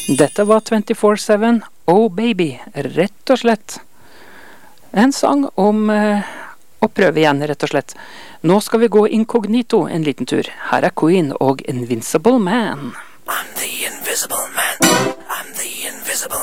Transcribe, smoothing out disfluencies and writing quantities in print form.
Dette var 24/7, Oh Baby, rett og slett. En sang om å prøve igjen, rett og slett. Nå skal vi gå inkognito en liten tur. Her er Queen og Invincible Man. I'm the invisible man. I'm the invisible